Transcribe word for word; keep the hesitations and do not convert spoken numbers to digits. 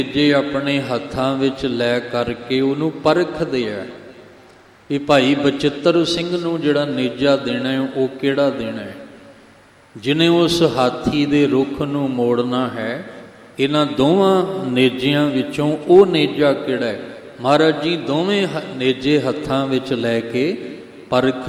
ਨੇਜੇ ਆਪਣੇ ਹੱਥਾਂ ਵਿੱਚ ਲੈ ਕਰਕੇ ਉਹਨੂੰ ਪਰਖਦੇ ਆ ਵੀ ਭਾਈ ਬਚਿੱਤਰ ਸਿੰਘ ਨੂੰ ਜਿਹੜਾ ਨੇਜਾ ਦੇਣਾ ਹੈ ਉਹ ਕਿਹੜਾ ਦੇਣਾ ਹੈ, ਜਿਹਨੇ ਉਸ ਹਾਥੀ ਦੇ ਰੁੱਖ ਨੂੰ ਮੋੜਨਾ ਹੈ। ਇਹਨਾਂ ਦੋਵਾਂ ਨੇਜਿਆਂ ਵਿੱਚੋਂ ਉਹ ਨੇਜਾ ਕਿਹੜਾ ਹੈ? ਮਹਾਰਾਜ ਜੀ ਦੋਵੇਂ ਨੇਜੇ ਹੱਥਾਂ ਵਿੱਚ ਲੈ ਕੇ ਪਰਖ